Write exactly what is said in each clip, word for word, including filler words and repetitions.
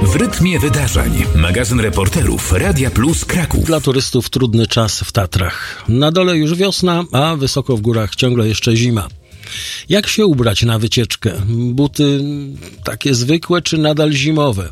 W rytmie wydarzeń. Magazyn reporterów Radia Plus Kraków. Dla turystów trudny czas w Tatrach. Na dole już wiosna, a wysoko w górach ciągle jeszcze zima. Jak się ubrać na wycieczkę? Buty takie zwykłe czy nadal zimowe?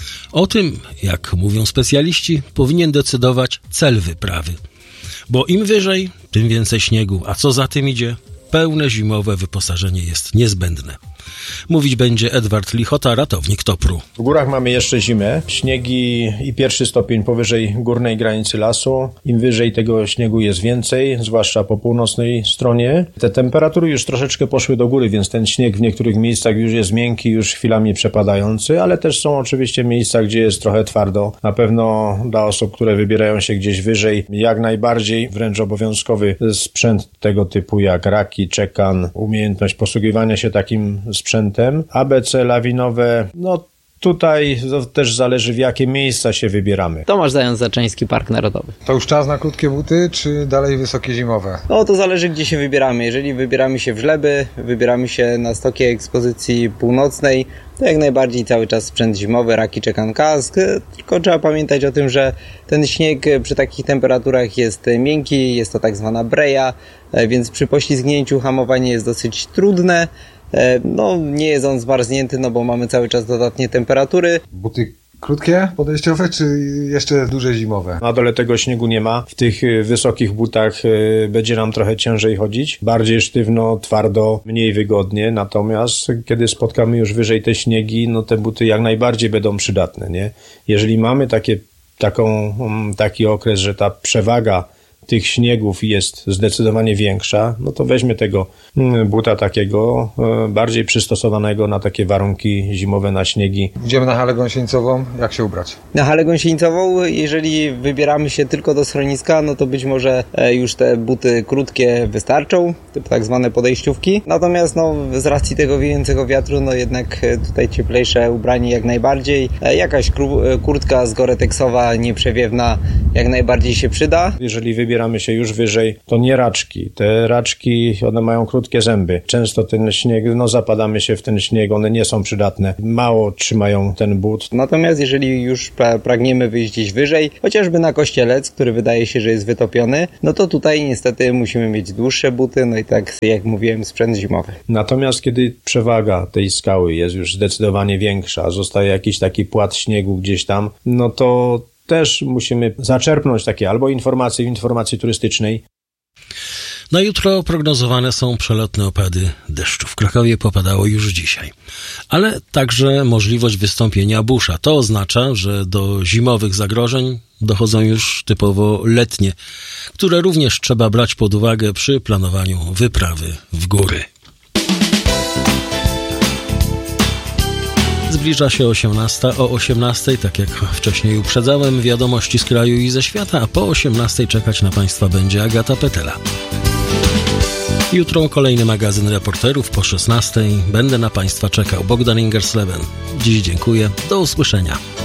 O tym, jak mówią specjaliści, powinien decydować cel wyprawy. Bo im wyżej, tym więcej śniegu, a co za tym idzie? Pełne zimowe wyposażenie jest niezbędne. Mówić będzie Edward Lichota, ratownik Topru. W górach mamy jeszcze zimę. Śniegi i pierwszy stopień powyżej górnej granicy lasu. Im wyżej tego śniegu jest więcej, zwłaszcza po północnej stronie. Te temperatury już troszeczkę poszły do góry, więc ten śnieg w niektórych miejscach już jest miękki, już chwilami przepadający, ale też są oczywiście miejsca, gdzie jest trochę twardo. Na pewno dla osób, które wybierają się gdzieś wyżej, jak najbardziej wręcz obowiązkowy sprzęt tego typu jak raki, czekan, umiejętność posługiwania się takim sprzętem. A B C lawinowe, no tutaj to też zależy, w jakie miejsca się wybieramy. Tomasz Zając, Zaczyński Park Narodowy. To już czas na krótkie buty, czy dalej wysokie zimowe? No to zależy, gdzie się wybieramy. Jeżeli wybieramy się w Żleby, wybieramy się na stokie ekspozycji północnej, to jak najbardziej cały czas sprzęt zimowy, raki, czekan, kask. Tylko trzeba pamiętać o tym, że ten śnieg przy takich temperaturach jest miękki, jest to tak zwana breja, więc przy poślizgnięciu hamowanie jest dosyć trudne. No, nie jest on zmarznięty, no bo mamy cały czas dodatnie temperatury. Buty krótkie, podejściowe, czy jeszcze duże zimowe? Na dole tego śniegu nie ma. W tych wysokich butach będzie nam trochę ciężej chodzić. Bardziej sztywno, twardo, mniej wygodnie. Natomiast kiedy spotkamy już wyżej te śniegi, no te buty jak najbardziej będą przydatne, nie? Jeżeli mamy takie, taką, taki okres, że ta przewaga tych śniegów jest zdecydowanie większa, no to weźmy tego buta takiego bardziej przystosowanego na takie warunki zimowe, na śniegi. Idziemy na halę gąsienicową, jak się ubrać? Na halę gąsienicową, jeżeli wybieramy się tylko do schroniska, no to być może już te buty krótkie wystarczą, typ tak zwane podejściówki. Natomiast no z racji tego wiejącego wiatru, no jednak tutaj cieplejsze ubranie jak najbardziej. Jakaś kurtka z Gore-Texowa nieprzewiewna jak najbardziej się przyda. Jeżeli wybieramy się już wyżej, to nie raczki. Te raczki, one mają krótkie zęby. Często ten śnieg, no zapadamy się w ten śnieg, one nie są przydatne. Mało trzymają ten but. Natomiast jeżeli już pra- pragniemy wyjść gdzieś wyżej, chociażby na Kościelec, który wydaje się, że jest wytopiony, no to tutaj niestety musimy mieć dłuższe buty, no i tak jak mówiłem, sprzęt zimowy. Natomiast kiedy przewaga tej skały jest już zdecydowanie większa, zostaje jakiś taki płat śniegu gdzieś tam, no to też musimy zaczerpnąć takie albo informacje w informacji turystycznej. Na jutro prognozowane są przelotne opady deszczu. W Krakowie popadało już dzisiaj. Ale także możliwość wystąpienia busza. To oznacza, że do zimowych zagrożeń dochodzą już typowo letnie, które również trzeba brać pod uwagę przy planowaniu wyprawy w góry. Zbliża się osiemnasta. O osiemnastej, tak jak wcześniej uprzedzałem, wiadomości z kraju i ze świata, a po osiemnastej czekać na Państwa będzie Agata Petela. Jutro kolejny magazyn reporterów po szesnastej. Będę na Państwa czekał. Bogdan Ingersleben. Dziś dziękuję. Do usłyszenia.